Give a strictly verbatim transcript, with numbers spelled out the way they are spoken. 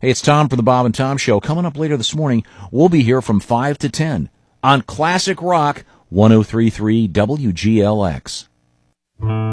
Hey, it's Tom for the Bob and Tom Show. Coming up later this morning, we'll be here from five to ten on Classic Rock one oh three point three W G L X.